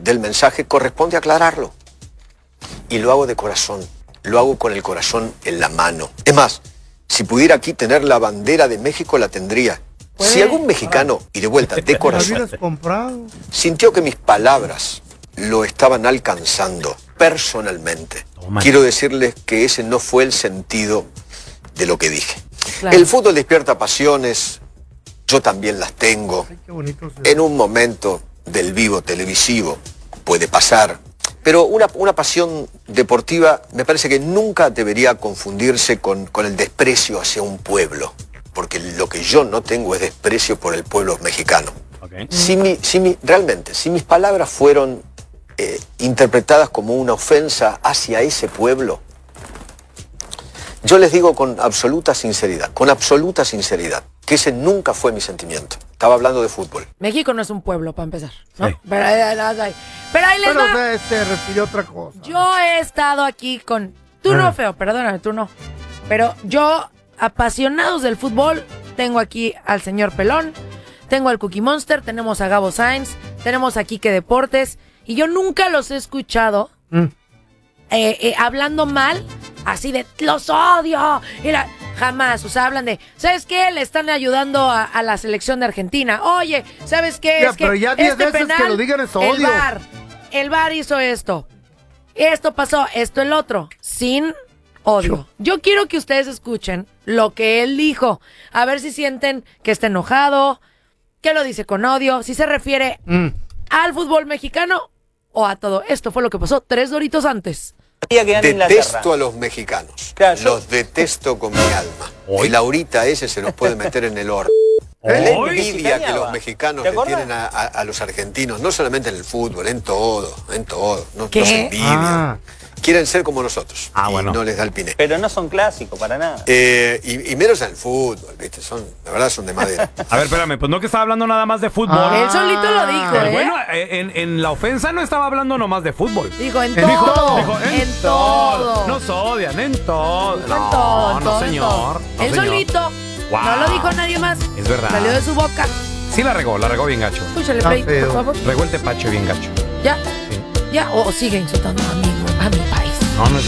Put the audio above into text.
del mensaje, corresponde aclararlo. Y lo hago de corazón, lo hago con el corazón en la mano. Es más, si pudiera aquí tener la bandera de México, la tendría. Si algún mexicano, y de vuelta, de corazón, sintió que mis palabras lo estaban alcanzando personalmente, quiero decirles que ese no fue el sentido de lo que dije. Claro. El fútbol despierta pasiones, yo también las tengo. En un momento del vivo televisivo puede pasar, pero una pasión deportiva me parece que nunca debería confundirse con el desprecio hacia un pueblo, porque lo que yo no tengo es desprecio por el pueblo mexicano. Okay. Realmente, si mis palabras fueron interpretadas como una ofensa hacia ese pueblo, yo les digo con absoluta sinceridad, que ese nunca fue mi sentimiento. Estaba hablando de fútbol. México no es un pueblo, para empezar, ¿no? Sí. Pero ahí les va. Se refirió a otra cosa. Yo he estado aquí con... Tú no, Feo, perdóname, tú no. Pero yo, apasionados del fútbol, tengo aquí al señor Pelón, tengo al Cookie Monster, tenemos a Gabo Sainz, tenemos a Quique Deportes, y yo nunca los he escuchado hablando mal, así de, los odio, jamás, o sea, hablan de, ¿sabes qué? Le están ayudando a la selección de Argentina. Oye, ¿sabes qué? Ya, es pero ya 10 veces penal, que lo digan es odio. El VAR hizo esto pasó, esto, el otro, sin odio. Yo quiero que ustedes escuchen lo que él dijo, a ver si sienten que está enojado, que lo dice con odio, si se refiere al fútbol mexicano o a todo. Esto fue lo que pasó 3 doritos antes. Detesto a los mexicanos. Claro, los detesto con mi alma. ¿Hoy? Y Laurita ese se nos puede meter en el horno. La envidia que los mexicanos le tienen a los argentinos, no solamente en el fútbol, en todo. No se envidian. Quieren ser como nosotros. Bueno. No les da el piné. Pero no son clásicos para nada. Y menos en el fútbol, ¿viste? La verdad son de madera. A ver, espérame, pues no que estaba hablando nada más de fútbol. Él solito lo dijo, Pero bueno, en la ofensa no estaba hablando nomás de fútbol. Dijo en todo. Dijo en todo. Nos odian, en todo. No, señor. Él solito. Wow. No lo dijo nadie más. Es verdad. Salió de su boca. Sí la regó bien gacho. Escúchale, Play, por favor. Regó el tepache bien gacho. ¿Ya? Sí. ¿Ya? O sigue insultando a mi país. No es